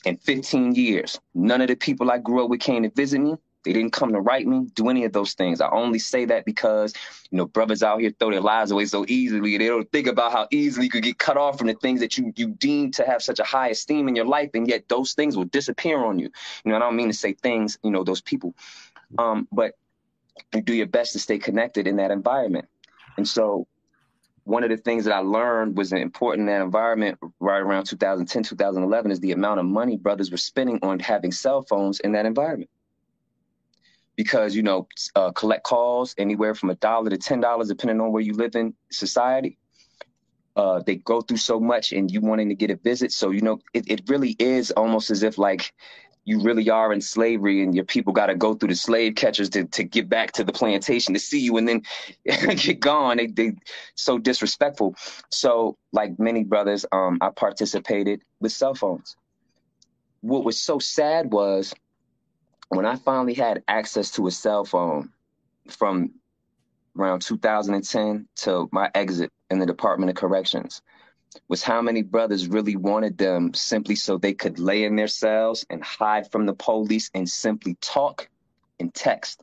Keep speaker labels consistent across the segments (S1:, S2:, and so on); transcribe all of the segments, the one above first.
S1: In 15 years, none of the people I grew up with came to visit me. They didn't come to write me, do any of those things. I only say that because, brothers out here throw their lives away so easily. They don't think about how easily you could get cut off from the things that you deem to have such a high esteem in your life, and yet those things will disappear on you. I don't mean to say things, those people, but you do your best to stay connected in that environment. And so one of the things that I learned was important in that environment right around 2010, 2011 is the amount of money brothers were spending on having cell phones in that environment. Because, collect calls anywhere from $1 to $10, depending on where you live in society. They go through so much and you wanting to get a visit. So, it really is almost as if like you really are in slavery and your people got to go through the slave catchers to get back to the plantation to see you and then get gone. They so disrespectful. So like many brothers, I participated with cell phones. What was so sad was when I finally had access to a cell phone from around 2010 to my exit in the Department of Corrections, was how many brothers really wanted them simply so they could lay in their cells and hide from the police and simply talk and text.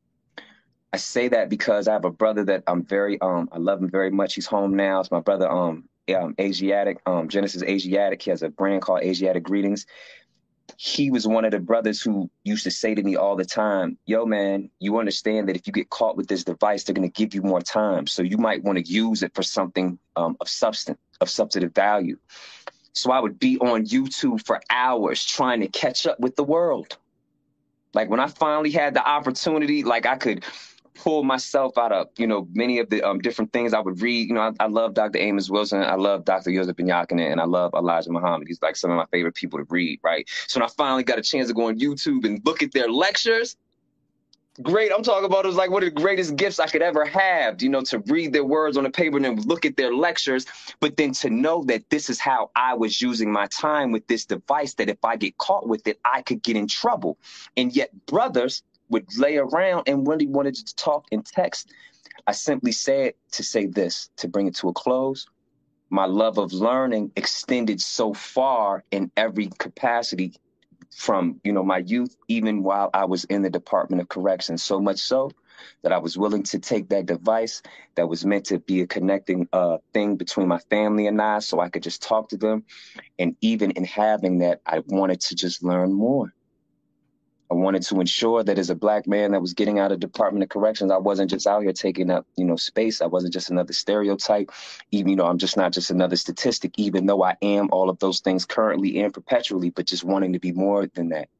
S1: I say that because I have a brother that I'm very, I love him very much. He's home now. It's my brother, Asiatic, Genesis Asiatic. He has a brand called Asiatic Greetings. He was one of the brothers who used to say to me all the time, yo, man, you understand that if you get caught with this device, they're going to give you more time. So you might want to use it for something of substantive value. So I would be on YouTube for hours trying to catch up with the world. Like when I finally had the opportunity, like I could pull myself out of, many of the different things I would read. I love Dr. Amos Wilson. I love Dr. Yosef Ben-Jochannan, and I love Elijah Muhammad. He's like some of my favorite people to read, right? So when I finally got a chance to go on YouTube and look at their lectures, great. I'm talking about it was like one of the greatest gifts I could ever have, to read their words on the paper and then look at their lectures, but then to know that this is how I was using my time with this device, that if I get caught with it, I could get in trouble. And yet brothers would lay around and really wanted to talk and text. I simply said to say this, to bring it to a close. My love of learning extended so far in every capacity from, my youth, even while I was in the Department of Corrections, so much so that I was willing to take that device that was meant to be a connecting thing between my family and I, so I could just talk to them. And even in having that, I wanted to just learn more. I wanted to ensure that as a Black man that was getting out of Department of Corrections, I wasn't just out here taking up, space. I wasn't just another stereotype. Even, I'm just not just another statistic, even though I am all of those things currently and perpetually, but just wanting to be more than that.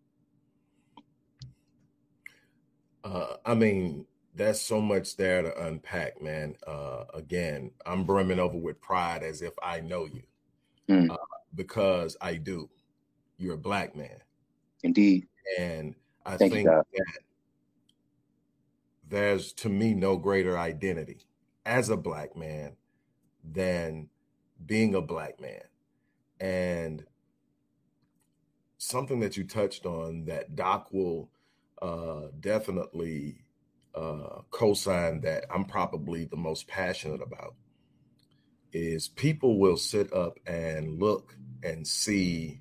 S2: There's so much there to unpack, man. Again, I'm brimming over with pride as if I know you, because I do. You're a Black man.
S1: Indeed.
S2: And I think that there's, to me, no greater identity as a Black man than being a Black man. And something that you touched on that Doc will definitely co-sign, that I'm probably the most passionate about, is people will sit up and look and see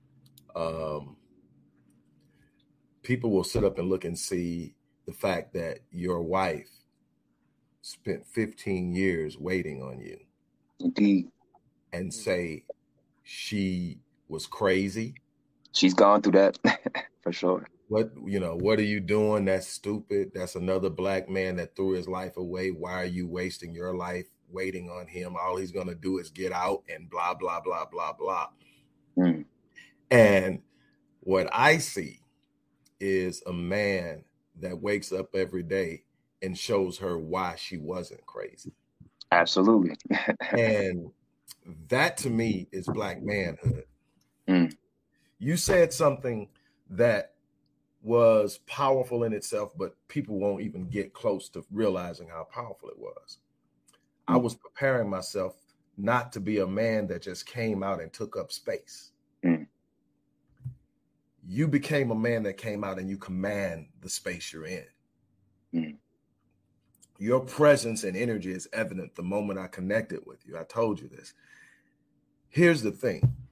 S2: the fact that your wife spent 15 years waiting on you.
S1: Indeed.
S2: And say she was crazy.
S1: She's gone through that for sure.
S2: What are you doing? That's stupid. That's another Black man that threw his life away. Why are you wasting your life waiting on him? All he's going to do is get out and blah, blah, blah, blah, blah. And what I see is a man that wakes up every day and shows her why she wasn't crazy.
S1: Absolutely.
S2: And that to me is Black manhood. You said something that was powerful in itself, but people won't even get close to realizing how powerful it was. I was preparing myself not to be a man that just came out and took up space. You became a man that came out and you command the space you're in. Your presence and energy is evident the moment I connected with you. I told you this. Here's the thing.